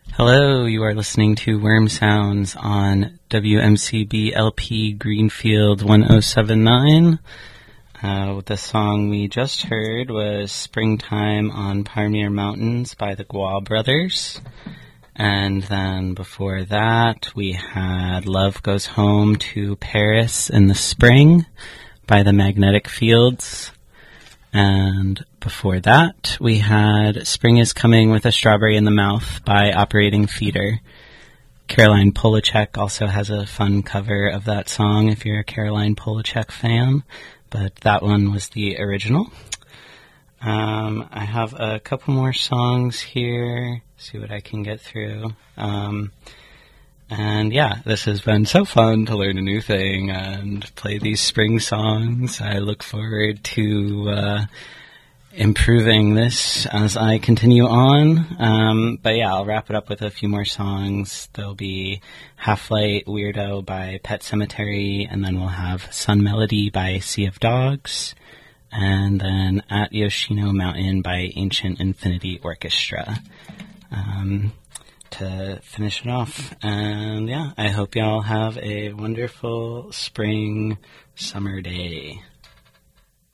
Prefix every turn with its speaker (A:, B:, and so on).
A: Hello, you are listening to Worm Sounds on WMCB LP Greenfield 1079. The song we just heard was Springtime on Pioneer Mountains by the Gua Brothers. And then before that, we had Love Goes Home to Paris in the Spring by the Magnetic Fields. And before that, we had Spring is Coming with a Strawberry in the Mouth by Operating Feeder. Caroline Polachek also has a fun cover of that song if you're a Caroline Polachek fan, but that one was the original. I have a couple more songs here, see what I can get through. And yeah, this has been so fun to learn a new thing and play these spring songs. I look forward to improving this as I continue on. But yeah, I'll wrap it up with a few more songs. There'll be Half-Light Weirdo by Pet Sematary, and then we'll have Sun Melody by Sea of Dogs, and then At Yoshino Mountain by Ancient Infinity Orchestra. To finish it off. And yeah, I hope y'all have a wonderful spring summer day.